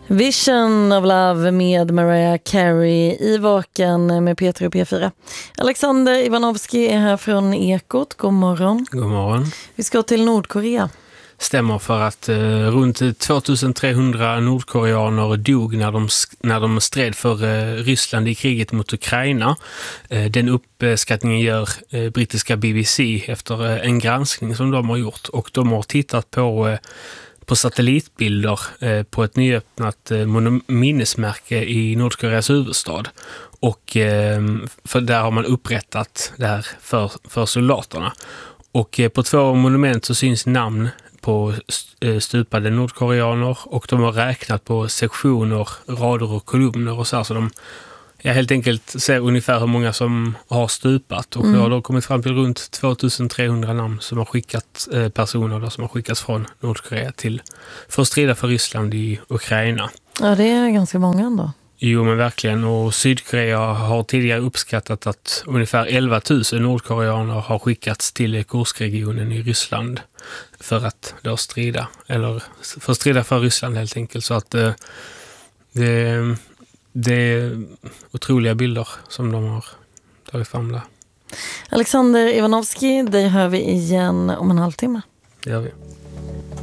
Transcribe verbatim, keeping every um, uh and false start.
Vision of Love med Mariah Carey i Vaken med Peter och P fyra. Alexander Ivanovski är här från Ekot. God morgon. God morgon. Vi ska till Nordkorea. Stämmer, för att eh, runt tvåtusentrehundra nordkoreaner dog när de, när de stred för eh, Ryssland i kriget mot Ukraina. Eh, den uppskattningen gör eh, brittiska B B C efter eh, en granskning som de har gjort. Och de har tittat på, eh, på satellitbilder eh, på ett nyöppnat eh, minnesmärke i Nordkoreas huvudstad. Och eh, för där har man upprättat det här för, för soldaterna. Och eh, på två monument så syns namn på stupade nordkoreaner, och de har räknat på sektioner, rader och kolumner och så här, så de ja, helt enkelt ser ungefär hur många som har stupat, och mm. då har de kommit fram till runt tvåtusentrehundra namn som har skickat eh, personer där, som har skickats från Nordkorea till för att strida för Ryssland i Ukraina. Ja, det är ganska många ändå. Jo, men verkligen. Och Sydkorea har tidigare uppskattat att ungefär elva tusen nordkoreaner har skickats till Kurskregionen i Ryssland för att då strida, eller för att strida för Ryssland helt enkelt. Så att eh, det, det är otroliga bilder som de har tagit fram där. Alexander Ivanovski, dig hör vi igen om en halvtimme. Det gör vi.